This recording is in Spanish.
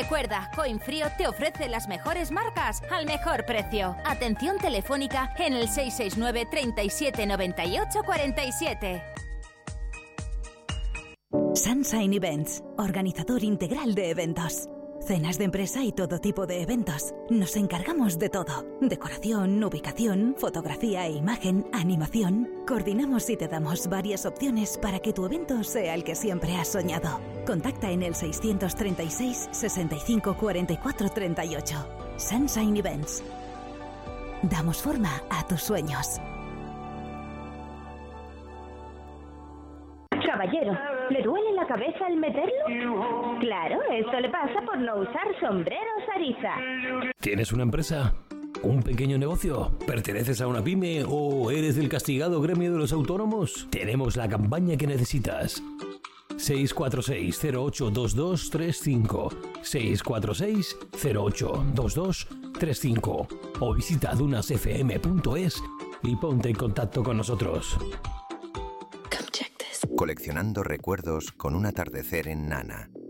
Recuerda, Coinfrío te ofrece las mejores marcas al mejor precio. Atención telefónica en el 669 37 98 47. Sunshine Events, organizador integral de eventos. Cenas de empresa y todo tipo de eventos. Nos encargamos de todo. Decoración, ubicación, fotografía e imagen, animación. Coordinamos y te damos varias opciones para que tu evento sea el que siempre has soñado. Contacta en el 636 65 44 38. Sunshine Events. Damos forma a tus sueños. Caballero, ¿le duele la cabeza al meterlo? Claro, esto le pasa por no usar sombreros Ariza. ¿Tienes una empresa? ¿Un pequeño negocio? ¿Perteneces a una pyme o eres del castigado gremio de los autónomos? Tenemos la campaña que necesitas. 646-082235 646-082235 o visita dunasfm.es y ponte en contacto con nosotros. Coleccionando recuerdos con un atardecer en Nana.